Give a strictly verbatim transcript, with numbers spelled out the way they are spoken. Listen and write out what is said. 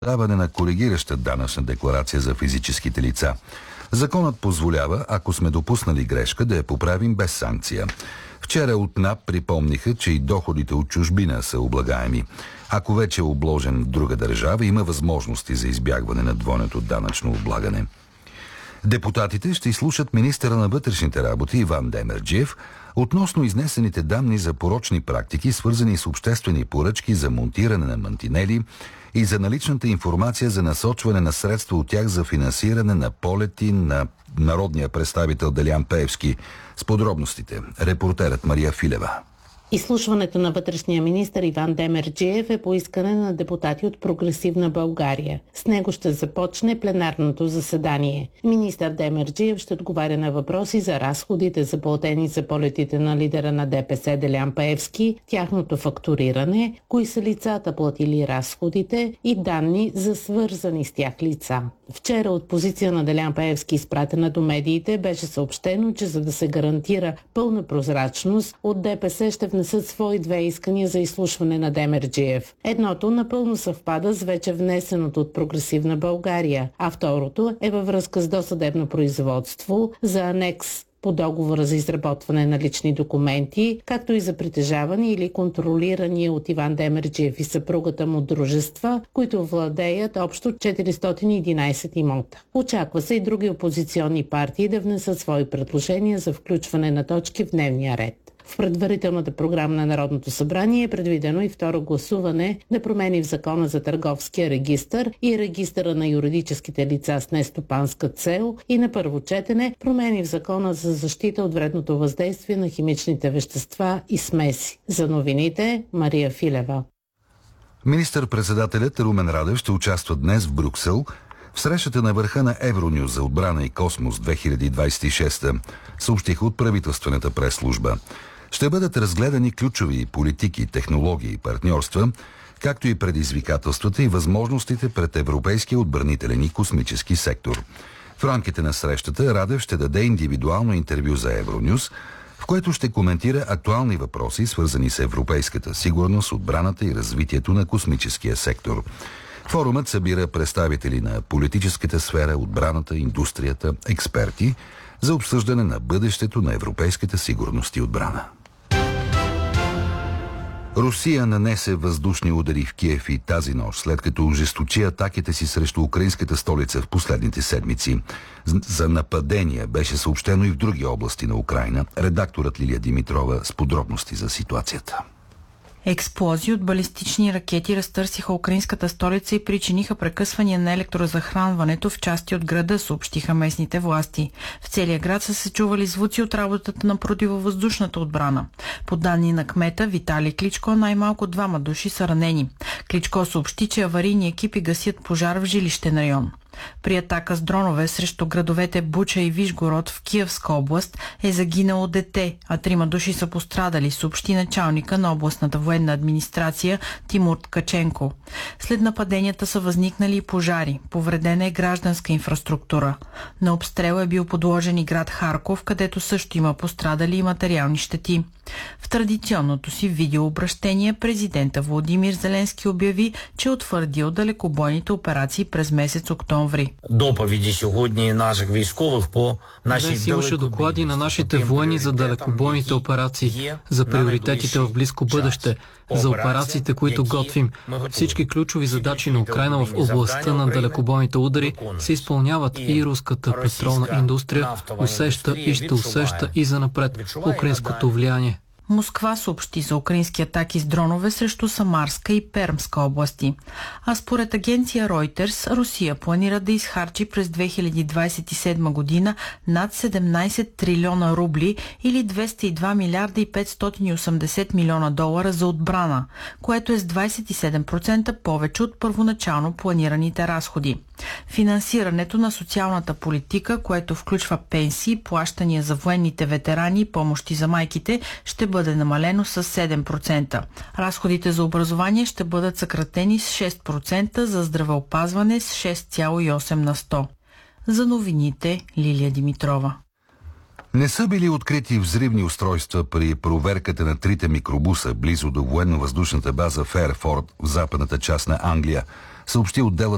даване на коригираща данъчна декларация за физическите лица. Законът позволява, ако сме допуснали грешка, да я поправим без санкция. Вчера от НАП припомниха, че и доходите от чужбина са облагаеми. Ако вече е обложен в друга държава, има възможности за избягване на двойното данъчно облагане. Депутатите ще изслушат министъра на вътрешните работи Иван Демерджиев относно изнесените данни за порочни практики, свързани с обществени поръчки за монтиране на мантинели и за наличната информация за насочване на средства от тях за финансиране на полети на народния представител Делян Пеевски. С подробностите репортерът Мария Филева. Изслушването на вътрешния министър Иван Демерджиев е по искане на депутати от Прогресивна България. С него ще започне пленарното заседание. Министър Демерджиев ще отговаря на въпроси за разходите, заплатени за полетите на лидера на ДПС Делян Пеевски, тяхното фактуриране, кои са лицата платили разходите и данни за свързани с тях лица. Вчера от позиция на Делян Пеевски, изпратена до медиите, беше съобщено, че за да се гарантира пълна прозрачност, от ДПС ще внесат свои две искания за изслушване на Демерджиев. Едното напълно съвпада с вече внесеното от Прогресивна България, а второто е във връзка с досъдебно производство за анекс по договора за изработване на лични документи, както и за притежавани или контролирани от Иван Демерджиев и съпругата му дружества, които владеят общо четиристотин и единадесет имота. Очаква се и други опозиционни партии да внесат свои предложения за включване на точки в дневния ред. В предварителната програма на Народното събрание е предвидено и второ гласуване на промени в Закона за търговския регистър и регистъра на юридическите лица с нестопанска цел и на първо четене промени в Закона за защита от вредното въздействие на химичните вещества и смеси. За новините Мария Филева. Министър-председателят Румен Радев ще участва днес в Брюксел в срещата на върха на Евронюс за отбрана и космос две хиляди двадесет и шеста, съобщиха от правителствената прес-служба. Ще бъдат разгледани ключови политики, технологии и партньорства, както и предизвикателствата и възможностите пред европейския отбранителен и космически сектор. В рамките на срещата Радев ще даде индивидуално интервю за Евронюс, в което ще коментира актуални въпроси, свързани с европейската сигурност, отбраната и развитието на космическия сектор. Форумът събира представители на политическата сфера, отбраната, индустрията, експерти за обсъждане на бъдещето на европейската сигурност и отбрана. Русия нанесе въздушни удари в Киев и тази нощ, след като ожесточи атаките си срещу украинската столица в последните седмици. За нападения беше съобщено и в други области на Украйна. Редакторът Лилия Димитрова с подробности за ситуацията. Експлозии от балистични ракети разтърсиха украинската столица и причиниха прекъсвания на електрозахранването в части от града, съобщиха местните власти. В целия град са се чували звуци от работата на противовъздушната отбрана. По данни на кмета Виталий Кличко, най-малко двама души са ранени. Кличко съобщи, че аварийни екипи гасят пожар в жилищен район. При атака с дронове срещу градовете Буча и Вишгород в Киевска област е загинало дете, а трима души са пострадали, съобщи началника на областната военна администрация Тимур Ткаченко. След нападенията са възникнали и пожари, повредена е гражданска инфраструктура. На обстрел е бил подложен и град Харков, където също има пострадали и материални щети. В традиционното си видеообращение президента Володимир Зеленски обяви, че е утвърдил далекобойните операции през месец октомври. Доповеди сьогодні наших військових по нашій Днес имаше доклади на нашите военни за далекобойните операции, за приоритетите в близко бъдеще, за операциите, които готвим. Всички ключови задачи на Украйна в областта на далекобойните удари се изпълняват и руската петролна индустрия усеща и ще усеща и занапред украинското влияние. Москва съобщи за украински атаки с дронове срещу Самарска и Пермска области. А според агенция Reuters, Русия планира да изхарчи през две хиляди двадесет и седма година над седемнадесет трилиона рубли или двеста и два милиарда и петстотин и осемдесет милиона долара за отбрана, което е с двадесет и седем процента повече от първоначално планираните разходи. Финансирането на социалната политика, което включва пенсии, плащания за военните ветерани и помощи за майките, ще бъде намалено с седем процента. Разходите за образование ще бъдат съкратени с шест процента, за здравеопазване с шест цяло и осем на сто. За новините Лилия Димитрова. Не са били открити взривни устройства при проверката на трите микробуса близо до военно-въздушната база Ферфорд в западната част на Англия, съобщи отделът